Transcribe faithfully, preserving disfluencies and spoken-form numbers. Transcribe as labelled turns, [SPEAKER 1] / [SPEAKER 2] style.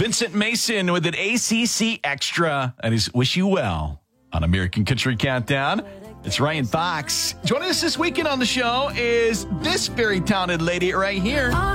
[SPEAKER 1] Vincent Mason with an A C C Extra. That is Wish You Well on American Country Countdown. It's Ryan Fox. Joining us this weekend on the show is this very talented lady right here.